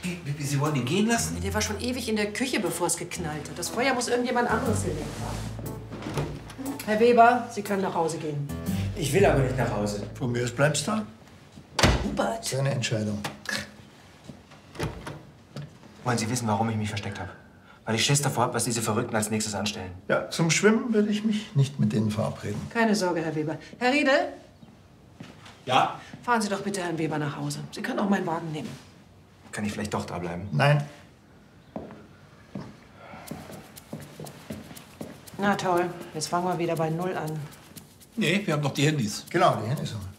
Sie wollen ihn gehen lassen? Der war schon ewig in der Küche, bevor es geknallt hat. Das Feuer muss irgendjemand anderes gelegt haben. Herr Weber, Sie können nach Hause gehen. Ich will aber nicht nach Hause. Von mir aus bleibst du da. Hubert! Seine Entscheidung. Wollen Sie wissen, warum ich mich versteckt habe? Weil ich Schiss davor habe, was diese Verrückten als nächstes anstellen. Ja, zum Schwimmen würde ich mich nicht mit denen verabreden. Keine Sorge, Herr Weber. Herr Riedel, Ja? fahren Sie doch bitte Herrn Weber nach Hause. Sie können auch meinen Wagen nehmen. Kann ich vielleicht doch da bleiben? Nein. Na toll, jetzt fangen wir wieder bei Null an. Nee, wir haben noch die Handys. Genau, die Handys haben wir.